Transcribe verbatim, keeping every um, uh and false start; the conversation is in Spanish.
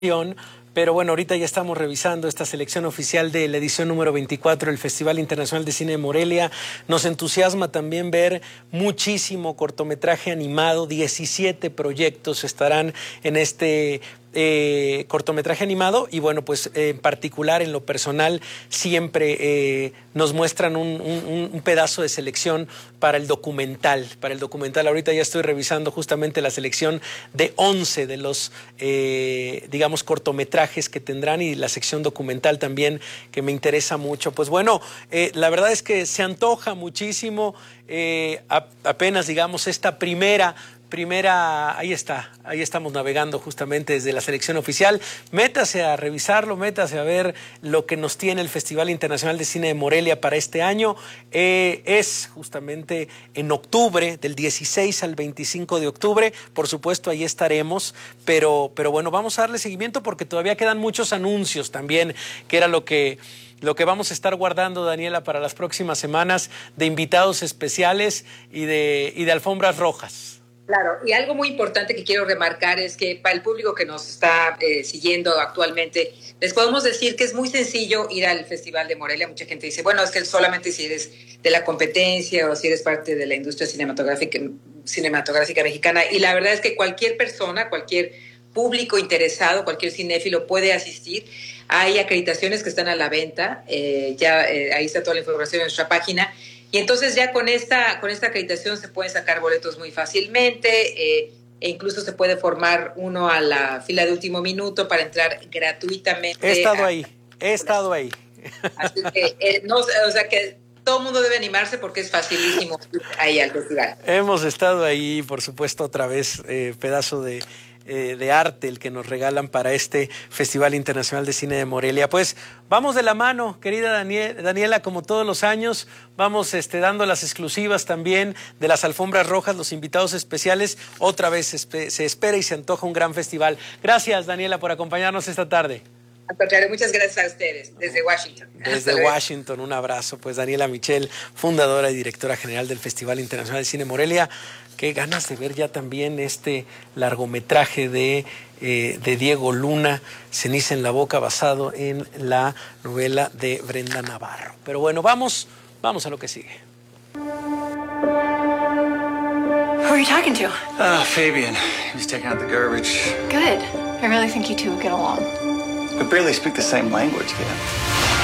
Pero bueno, ahorita ya estamos revisando esta selección oficial de la edición número veinticuatro del Festival Internacional de Cine de Morelia. Nos entusiasma también ver muchísimo cortometraje animado, diecisiete proyectos estarán en este eh, cortometraje animado y bueno, pues eh, en particular en lo personal siempre eh, nos muestran un, un, un pedazo de selección para el documental, para el documental. Ahorita ya estoy revisando justamente la selección de once de los, eh, digamos, cortometrajes que tendrán y la sección documental también, que me interesa mucho. Pues bueno, eh, la verdad es que se antoja muchísimo, eh, a, apenas, digamos, esta primera... Primera, ahí está, ahí estamos navegando justamente desde la selección oficial. Métase a revisarlo, métase a ver lo que nos tiene el Festival Internacional de Cine de Morelia para este año. Eh, es justamente en octubre, del dieciséis al veinticinco de octubre. Por supuesto, ahí estaremos, pero, pero bueno, vamos a darle seguimiento porque todavía quedan muchos anuncios también, que era lo que... Lo que vamos a estar guardando, Daniela, para las próximas semanas de invitados especiales y de, y de alfombras rojas. Claro, y algo muy importante que quiero remarcar es que para el público que nos está eh, siguiendo actualmente, les podemos decir que es muy sencillo ir al Festival de Morelia. Mucha gente dice, bueno, es que solamente si eres de la competencia o si eres parte de la industria cinematográfica, cinematográfica mexicana. Y la verdad es que cualquier persona, cualquier público interesado, cualquier cinéfilo puede asistir. Hay acreditaciones que están a la venta, eh, ya eh, ahí está toda la información en nuestra página. Y entonces ya con esta, con esta acreditación se pueden sacar boletos muy fácilmente eh, e incluso se puede formar uno a la fila de último minuto para entrar gratuitamente. He estado a... ahí, he estado ahí. Así que, eh, no, o sea que todo el mundo debe animarse porque es facilísimo ir ahí al festival. Hemos estado ahí, por supuesto, otra vez, eh, pedazo de... Eh, de arte el que nos regalan para este Festival Internacional de Cine de Morelia. Pues vamos de la mano, querida Daniel, Daniela, como todos los años, vamos este, dando las exclusivas también de las alfombras rojas, los invitados especiales. Otra vez se, se espera y se antoja un gran festival. Gracias, Daniela, por acompañarnos esta tarde. Al contrario, muchas gracias a ustedes, desde Washington. Desde Washington, un abrazo. Pues Daniela Michel, fundadora y directora general del Festival Internacional de Cine Morelia. Qué ganas de ver ya también este largometraje de, eh, de Diego Luna, Ceniza en la boca, basado en la novela de Brenda Navarro. Pero bueno, vamos, vamos a lo que sigue. Who are you talking to? Ah, uh, Fabian. He's taking out the garbage. Good. I really think you two would get along. We barely speak the same language, kid.